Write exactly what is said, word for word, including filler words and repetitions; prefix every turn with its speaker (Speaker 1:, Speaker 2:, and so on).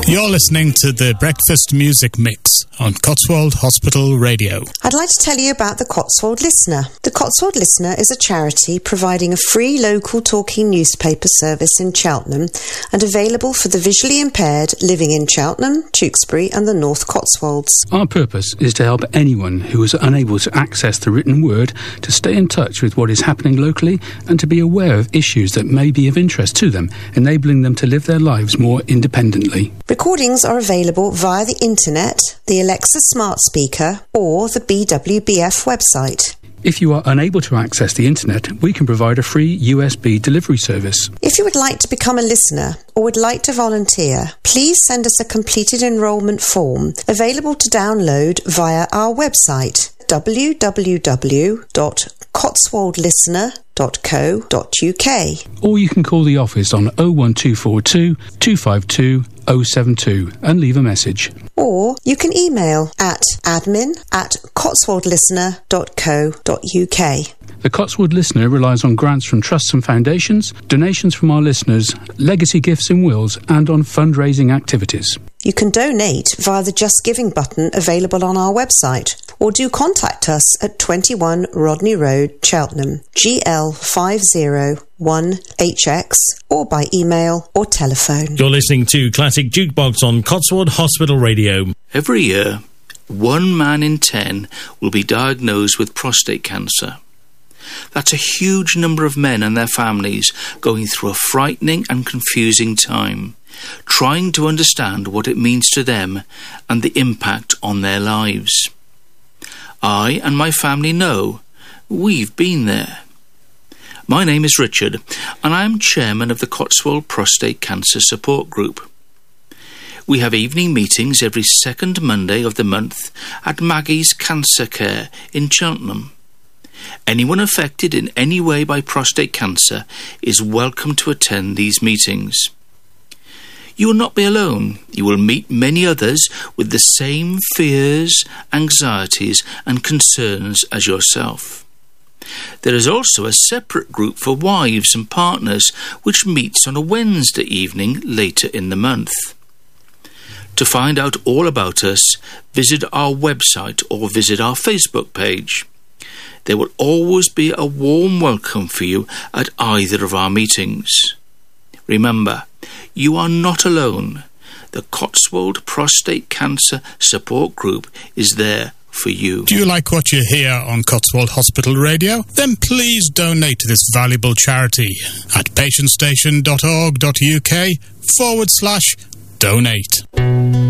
Speaker 1: You're listening to the Breakfast Music Mix on Cotswold Hospital Radio.
Speaker 2: I'd like to tell you about the Cotswold Listener. The Cotswold Listener is a charity providing a free local talking newspaper service in Cheltenham and available for the visually impaired living in Cheltenham, Tewkesbury and the North Cotswolds.
Speaker 3: Our purpose is to help anyone who is unable to access the written word to stay in touch with what is happening locally and to be aware of issues that may be of interest to them, enabling them to live their lives more independently.
Speaker 2: Recordings are available via the internet, the Alexa smart speaker or the B W B F website.
Speaker 3: If you are unable to access the internet, we can provide a free U S B delivery service.
Speaker 2: If you would like to become a listener or would like to volunteer, please send us a completed enrolment form available to download via our website w w w dot cotswold listener dot co dot u k.
Speaker 3: Or you can call the office on oh one two four two, two five two, oh seven two and leave a message.
Speaker 2: Or you can email at admin at cotswold listener dot co dot u k.
Speaker 3: The Cotswold Listener relies on grants from trusts and foundations, donations from our listeners, legacy gifts and wills, and on fundraising activities.
Speaker 2: You can donate via the Just Giving button available on our website, or do contact us at twenty-one Rodney Road, Cheltenham, G L five oh one H X, or by email or telephone.
Speaker 4: You're listening to Classic Jukebox on Cotswold Hospital Radio.
Speaker 5: Every year, one man in ten will be diagnosed with prostate cancer. That's a huge number of men and their families going through a frightening and confusing time, trying to understand what it means to them and the impact on their lives. I and my family know. We've been there. My name is Richard, and I am chairman of the Cotswold Prostate Cancer Support Group. We have evening meetings every second Monday of the month at Maggie's Cancer Care in Cheltenham. Anyone affected in any way by prostate cancer is welcome to attend these meetings. You will not be alone. You will meet many others with the same fears, anxieties and concerns as yourself. There is also a separate group for wives and partners which meets on a Wednesday evening later in the month. To find out all about us, visit our website or visit our Facebook page. There will always be a warm welcome for you at either of our meetings. Remember, you are not alone. The Cotswold Prostate Cancer Support Group is there for you.
Speaker 1: Do you like what you hear on Cotswold Hospital Radio? Then please donate to this valuable charity at patientstation dot org dot u k forward slash donate.